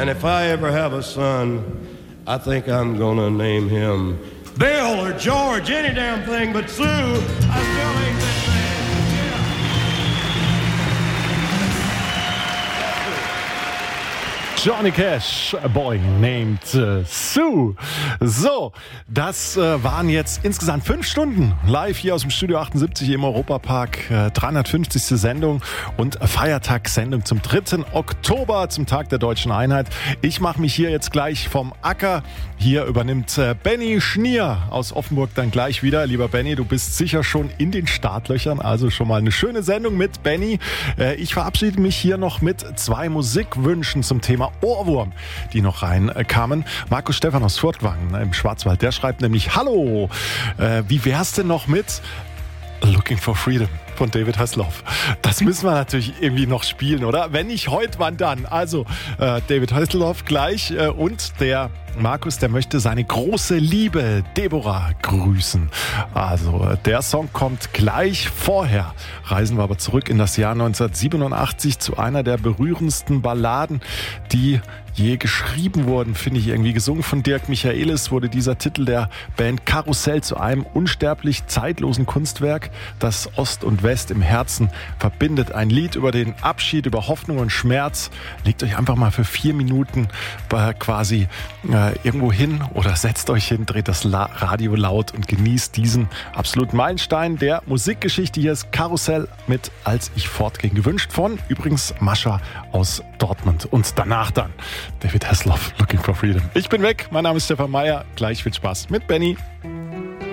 And if I ever have a son, I think I'm gonna name him Bill or George, any damn thing but Sue. I still ain't that bad. Johnny Cash, A Boy Named Sue. So, das waren jetzt insgesamt 5 Stunden live hier aus dem Studio 78 im Europapark. 350. Sendung und Feiertagssendung zum 3. Oktober, zum Tag der Deutschen Einheit. Ich mache mich hier jetzt gleich vom Acker. Hier übernimmt Benny Schnier aus Offenburg dann gleich wieder. Lieber Benny, du bist sicher schon in den Startlöchern, also schon mal eine schöne Sendung mit Benny. Ich verabschiede mich hier noch mit 2 Musikwünschen zum Thema Ohrwurm, die noch reinkamen. Markus Stefan aus Furtwangen im Schwarzwald, der schreibt nämlich: Hallo, wie wär's denn noch mit Looking for Freedom von David Hasselhoff? Das müssen wir natürlich irgendwie noch spielen, oder? Wenn nicht heute, wann dann? Also David Hasselhoff gleich und der Markus, der möchte seine große Liebe Deborah grüßen. Also der Song kommt gleich. Vorher reisen wir aber zurück in das Jahr 1987 zu einer der berührendsten Balladen, die je geschrieben wurden, finde ich irgendwie. Gesungen von Dirk Michaelis wurde dieser Titel der Band Karussell zu einem unsterblich zeitlosen Kunstwerk, das Ost und West im Herzen verbindet. Ein Lied über den Abschied, über Hoffnung und Schmerz. Legt euch einfach mal für 4 Minuten quasi irgendwo hin oder setzt euch hin, dreht das Radio laut und genießt diesen absoluten Meilenstein der Musikgeschichte. Hier ist Karussell mit Als ich fortging. Gewünscht von übrigens Mascha aus Dortmund. Und danach dann David Hasselhoff, Looking for Freedom. Ich bin weg, mein Name ist Stefan Meyer. Gleich viel Spaß mit Benny.